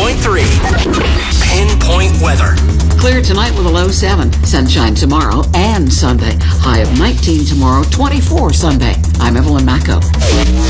101.3. Pinpoint weather. Clear tonight with a low 7. Sunshine tomorrow and Sunday. High of 19 tomorrow, 24 Sunday. I'm Evelyn Macco.